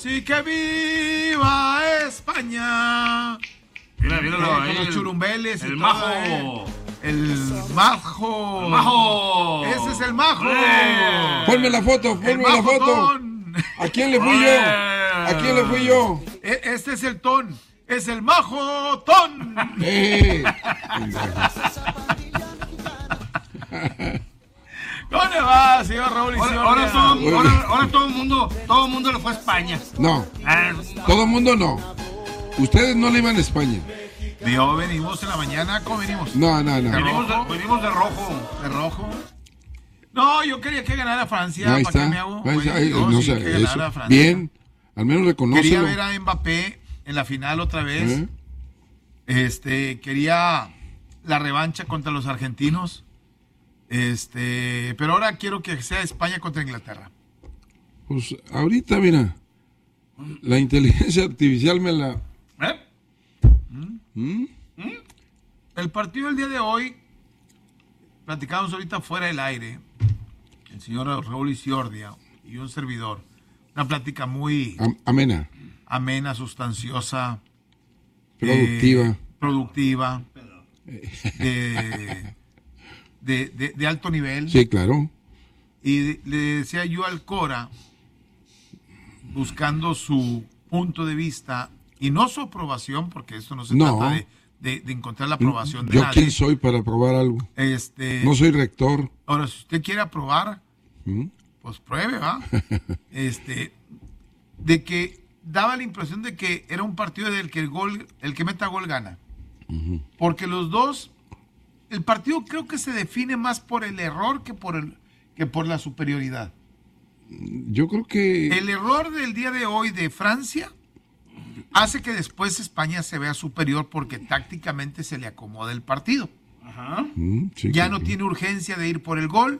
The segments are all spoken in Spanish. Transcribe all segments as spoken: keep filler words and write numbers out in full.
y que viva España. Mira, míralo ahí. Con los churumbeles el y majo. todo, eh. El majo. El majo. Ese es el majo. ¡Eh! Ponme la foto, ponme la foto. ¿A quién le fui yo? ¿A quién le fui yo? E- este es el ton. Es el majo ton. Eh. ¿Cómo le va, señor Raúl? Ahora, ahora, todo, ahora, ahora todo el mundo, todo el mundo le fue a España. No, Ah, todo el mundo no. Ustedes no le iban a España. Yo venimos en la mañana, ¿cómo venimos? No, no, no. venimos, de, venimos de rojo. ¿De rojo? No, yo quería que ganara Francia. No, ahí ¿Para está. qué me hago? Ahí está, Güey, ahí- yo no sí sé, que ganara eso. Francia. Bien, al menos Quería reconócelo. ver a Mbappé en la final otra vez. ¿Eh? Este, quería la revancha contra los argentinos. Este, pero ahora quiero que sea España contra Inglaterra. Pues ahorita, mira, la inteligencia artificial me la... ¿Eh? ¿Mm? El partido del día de hoy, platicamos ahorita fuera del aire, el señor Raúl Isiordia y un servidor, una plática muy Am- amena, amena, sustanciosa, productiva. eh, productiva, de, de, de- de alto nivel. Sí, claro. Y de- le decía yo al Cora, buscando su punto de vista, y no su aprobación, porque esto no se No. trata de, de- de encontrar la aprobación de ¿Yo nadie. quién soy para probar algo? Este, No soy rector. Ahora, si usted quiere aprobar, ¿Mm? pues pruebe, ¿va? Este, de que daba la impresión de que era un partido del que el gol, el que meta gol gana. Porque los dos, el partido creo que se define más por el error que por el que por la superioridad. Yo creo que... El error del día de hoy de Francia hace que después España se vea superior porque tácticamente se le acomoda el partido. Ajá. Mm, sí, Ya claro. no tiene urgencia de ir por el gol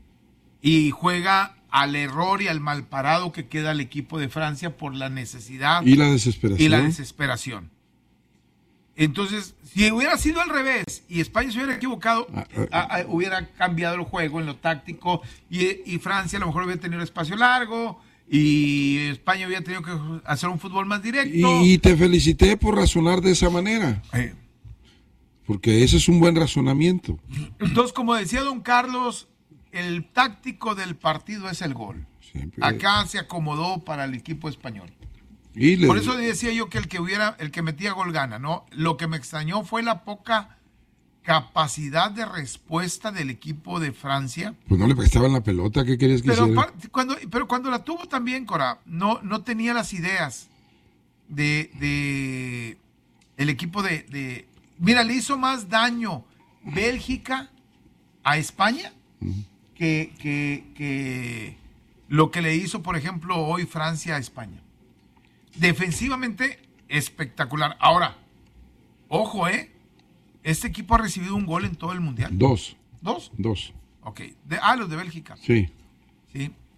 y juega al error y al mal parado que queda el equipo de Francia por la necesidad Y la desesperación. y la desesperación. Entonces, si hubiera sido al revés y España se hubiera equivocado, Ah, ah, a- a- hubiera cambiado el juego en lo táctico y, y Francia a lo mejor hubiera tenido espacio largo y España hubiera tenido que hacer un fútbol más directo. Y, y te felicité por razonar de esa manera, Eh, porque ese es un buen razonamiento. Entonces, como decía don Carlos, el táctico del partido es el gol. Siempre. Acá se acomodó para el equipo español. Y le- Por eso decía yo que el que hubiera, el que metía gol gana, ¿no? Lo que me extrañó fue la poca capacidad de respuesta del equipo de Francia. Pues no le prestaban la pelota, ¿qué querías que Pero hiciera? aparte, cuando, pero cuando la tuvo también, Cora, no, no tenía las ideas de, de el equipo de, de... Mira, le hizo más daño Bélgica a España que, que, que lo que le hizo, por ejemplo, hoy Francia a España. Defensivamente, espectacular. Ahora, ojo, ¿eh? Este equipo ha recibido un gol en todo el Mundial. Dos, ¿Dos? dos, Ok. De, ah, los de Bélgica. sí. Sí.